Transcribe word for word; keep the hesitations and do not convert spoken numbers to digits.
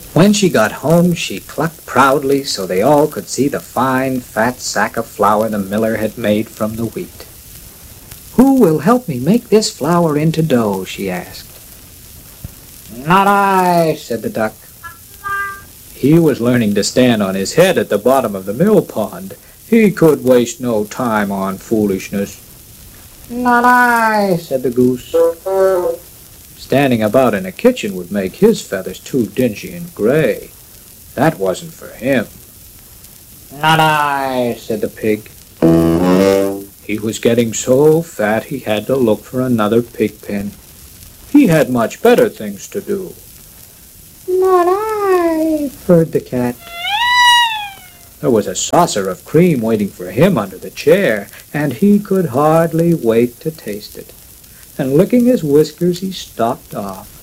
When she got home, she clucked proudly so they all could see the fine, fat sack of flour the miller had made from the wheat. "Who will help me make this flour into dough?" she asked. "Not I," said the duck. He was learning to stand on his head at the bottom of the mill pond. He could waste no time on foolishness. "Not I," said the goose. Standing about in a kitchen would make his feathers too dingy and gray. That wasn't for him. "Not I," said the pig. He was getting so fat he had to look for another pig pen. He had much better things to do. "Not I," purred the cat. There was a saucer of cream waiting for him under the chair, and he could hardly wait to taste it. And licking his whiskers, he stalked off.